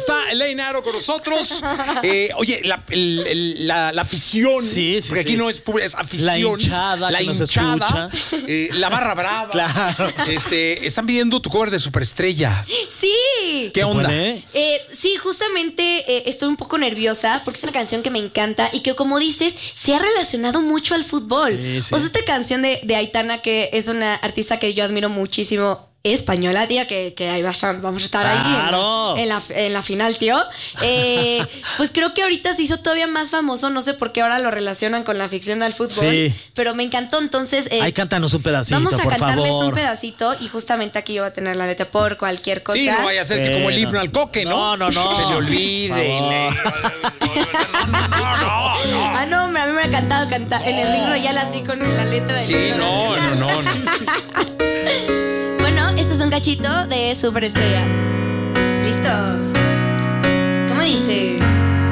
está Elaine Aro con nosotros. Oye, la afición, Sí, porque aquí no es pura, es afición. La hinchada que nos escucha. La barra brava. Claro. Están pidiendo tu cover de Superestrella. Sí. ¿Qué onda? Sí, justamente estoy un poco nerviosa porque es una canción que me encanta y que, como dices, se ha relacionado mucho al fútbol. Sí. O sea, esta canción de Aitana, que es una artista que yo admiro muchísimo, española, tía, que ahí vamos a estar ¡Claro! ahí en la final, tío. Pues creo que ahorita se hizo todavía más famoso, no sé por qué ahora lo relacionan con la ficción del fútbol, Sí. pero me encantó, entonces... Ahí cántanos un pedacito, vamos a por cantarles favor. un pedacito y justamente aquí yo voy a tener la letra por cualquier cosa. Sí, no vaya a ser que como el Sí, himno no. al coque, ¿no? No. Se le olvide. No. Ah, no, hombre, a mí me ha cantado en el Ring Royal así con la letra de... Sí, no. Bueno, esto es un cachito de Superestrella. ¿Listos?